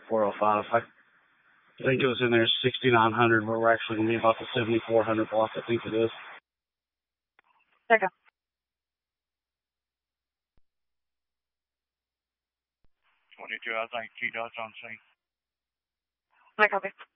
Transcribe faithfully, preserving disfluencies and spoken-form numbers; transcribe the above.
four oh five. I think it was in there sixty-nine hundred, but we're actually going to be about the seventy-four hundred block, I think it is. Second. twenty-two, I think T-Dot's on scene. I copy.